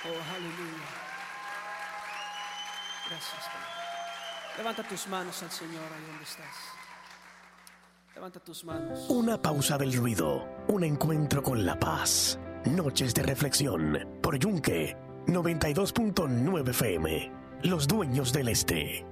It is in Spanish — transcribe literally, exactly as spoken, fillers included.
Oh, aleluya. Gracias, Padre. Levanta tus manos al Señor ahí donde estás. Levanta tus manos. Una pausa del ruido, un encuentro con la paz. Noches de reflexión por Yunque noventa y dos punto nueve F M. Los dueños del este.